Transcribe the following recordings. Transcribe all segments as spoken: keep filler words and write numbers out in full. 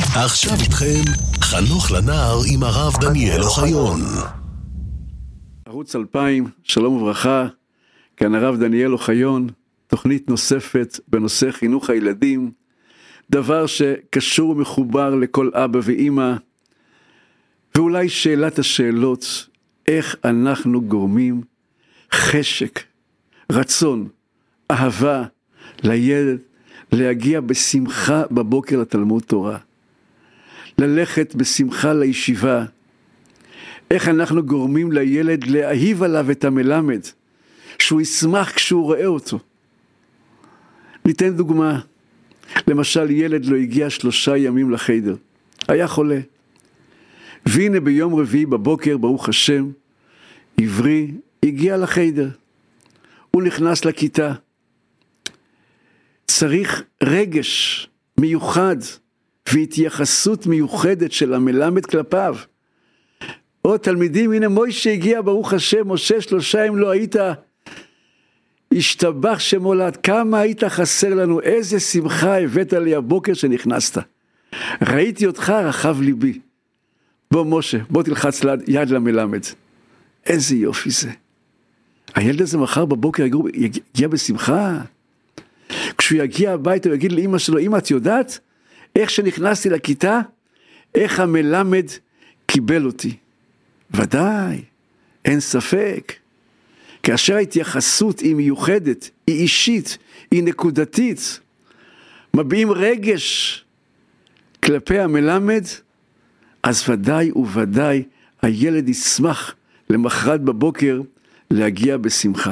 עכשיו איתכם חנוך לנער עם הרב דניאל אוחיון. ערוץ אלפיים, שלום וברכה, כאן הרב דניאל אוחיון, תוכנית נוספת בנושא חינוך הילדים, דבר שקשור ומחובר לכל אבא ואמא, ואולי שאלת השאלות, איך אנחנו גורמים חשק, רצון, אהבה לילד, להגיע בשמחה בבוקר לתלמוד תורה, ללכת בשמחה לישיבה, איך אנחנו גורמים לילד להאהיב עליו את המלמד, שהוא ישמח כשהוא רואה אותו. ניתן דוגמה, למשל ילד לא הגיע שלושה ימים לחדר, היה חולה, והנה ביום רביעי בבוקר, ברוך השם, עברי הגיע לחדר, הוא נכנס לכיתה, צריך רגש מיוחד והתייחסות מיוחדת של המלמד כלפיו. או תלמידים, הנה מוישה הגיע, ברוך השם, משה שלושה אם לא היית, השתבח שמולד, כמה היית חסר לנו, איזה שמחה הבאת לי הבוקר שנכנסת. ראיתי אותך, רחב ליבי. בוא משה, בוא תלחץ יד למלמד. איזה יופי זה. הילד הזה מחר בבוקר יגיע בשמחה. כשהוא יגיע הביתה, הוא יגיד לאמא שלו, אמא, את יודעת איך שנכנסתי לכיתה, איך המלמד קיבל אותי? ודאי, אין ספק. כאשר ההתייחסות היא מיוחדת, היא אישית, היא נקודתית, מביעים רגש כלפי המלמד, אז ודאי וודאי הילד ישמח למחרת בבוקר להגיע בשמחה.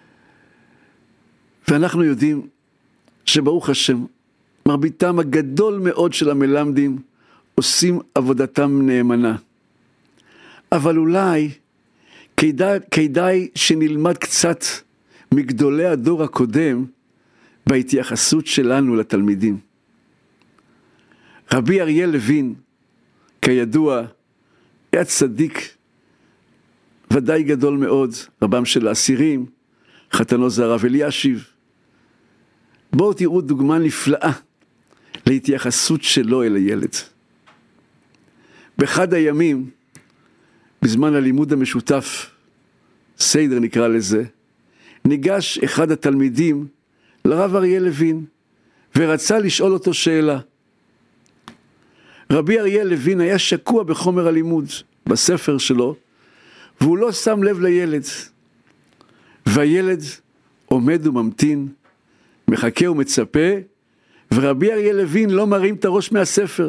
ואנחנו יודעים שברוך השם, מרביתם הגדול מאוד של המלמדים עושים עבודתם נאמנה. אבל אולי כדאי, כדאי שנלמד קצת מגדולי הדור הקודם בהתייחסות שלנו לתלמידים. רבי אריה לוין, כידוע, היה צדיק ודאי גדול מאוד, רבם של האסירים, חתנו זה הרב אלישיב. בואו תראו דוגמה נפלאה להתייחסות שלו אל הילד. באחד הימים, בזמן הלימוד המשותף, סדר נקרא לזה, ניגש אחד התלמידים לרב אריה לוין, ורצה לשאול אותו שאלה. רבי אריה לוין היה שקוע בחומר הלימוד, בספר שלו, והוא לא שם לב לילד. והילד עומד וממתין, מחכה ומצפה, ורבי אריה לוין לא מרים את הראש מהספר.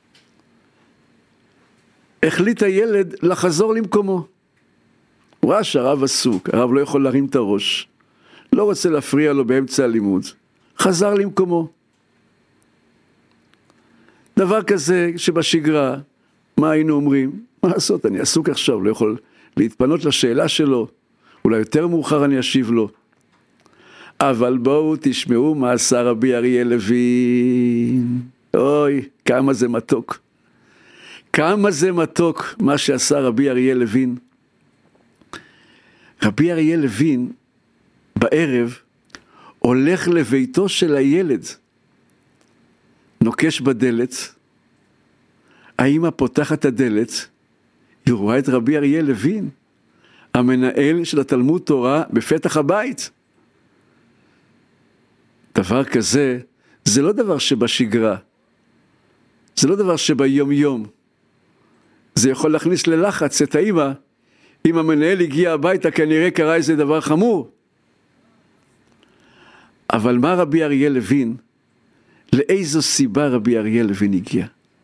החליט הילד לחזור למקומו. הוא ראה שהרב עסוק, הרב לא יכול להרים את הראש, לא רוצה להפריע לו באמצע הלימוד, חזר למקומו. דבר כזה שבשגרה, מה היינו אומרים? מה לעשות, אני עסוק עכשיו, לא יכול להתפנות לשאלה שלו, אולי יותר מאוחר אני אשיב לו. אבל בואו תשמעו מה עשה רבי אריה לוין. אוי, כמה זה מתוק. כמה זה מתוק מה שעשה רבי אריה לוין. רבי אריה לוין בערב הולך לביתו של הילד. נוקש בדלת. האמא פותחת הדלת. היא רואה את רבי אריה לוין, המנהל של התלמוד תורה בפתח הבית. דבר כזה, זה לא דבר שבשגרה, זה לא דבר שביום יום, זה יכול להכניס ללחץ את האמא, אם המנהל הגיע הביתה כנראה קרה איזה דבר חמור. אבל מה רבי אריה לוין, לאיזו סיבה רבי אריה לוין הגיע?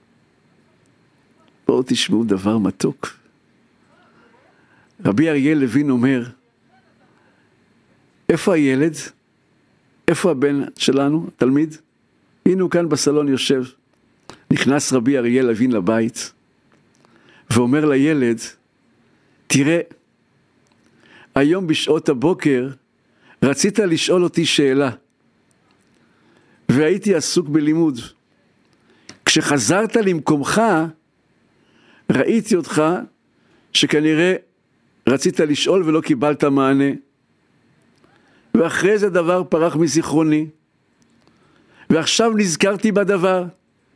בואו תשמעו דבר מתוק. רבי אריה לוין אומר, איפה הילד? איפה הבן שלנו, תלמיד? הנה הוא כאן בסלון יושב. נכנס רבי אריה לוין לבית, ואומר לילד, תראה, היום בשעות הבוקר, רצית לשאול אותי שאלה, והייתי עסוק בלימוד. כשחזרת למקומך, ראיתי אותך, שכנראה רצית לשאול ולא קיבלת מענה. ואחרי זה דבר פרח מזיכרוני, ועכשיו נזכרתי בדבר.